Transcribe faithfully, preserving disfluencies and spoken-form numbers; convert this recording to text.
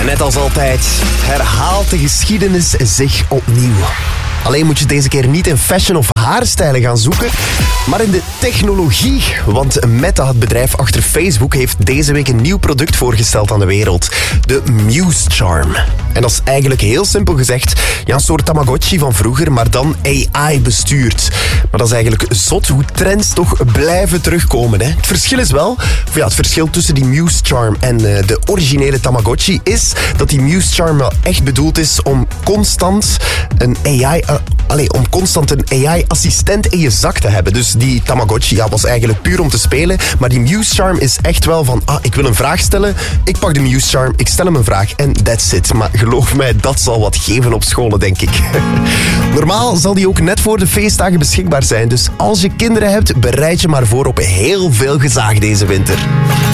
Net als altijd herhaalt de geschiedenis zich opnieuw. Alleen moet je deze keer niet in fashion of haarstijlen gaan zoeken, maar in de technologie. Want Meta, het bedrijf achter Facebook, heeft deze week een nieuw product voorgesteld aan de wereld. De Muse Charm. En dat is eigenlijk heel simpel gezegd ja, een soort Tamagotchi van vroeger, maar dan A I bestuurd. Maar dat is eigenlijk zot hoe trends toch blijven terugkomen. Hè? Het verschil is wel, of ja, het verschil tussen die Muse Charm en uh, de originele Tamagotchi is dat die Muse Charm wel echt bedoeld is om constant een A I... Uh, Allee, om constant een A I-assistent in je zak te hebben. Dus die Tamagotchi ja, was eigenlijk puur om te spelen. Maar die Muse Charm is echt wel van... Ah, ik wil een vraag stellen. Ik pak de Muse Charm, ik stel hem een vraag en that's it. Maar geloof mij, dat zal wat geven op scholen, denk ik. Normaal zal die ook net voor de feestdagen beschikbaar zijn. Dus als je kinderen hebt, bereid je maar voor op heel veel gezaag deze winter.